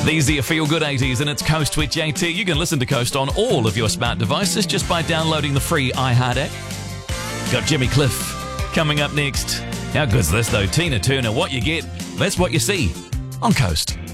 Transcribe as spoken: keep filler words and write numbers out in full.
These are your feel-good eighties, and it's Coast with J T. You can listen to Coast on all of your smart devices just by downloading the free iHeart app. Got Jimmy Cliff coming up next. How good's this, though? Tina Turner, what you get, that's what you see on Coast.